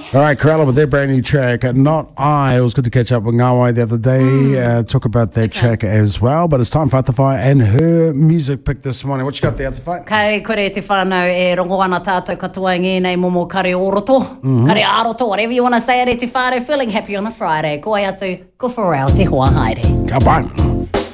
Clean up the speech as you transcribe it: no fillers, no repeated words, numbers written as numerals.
All right, Corella with their brand new track, Not I. It was good to catch up with Ngawai the other day, talk about that track as well. But it's time for Atawhai and her music pick this morning. What you got there, Atawhai? Kare kore te whānau e rongo ana tātou katoa ngi nei momo kare oroto, kare aroto, whatever you want to say, re te whare, feeling happy on a Friday. Ko ai atu, ko Pharrell, te hoa haere. Ka pai.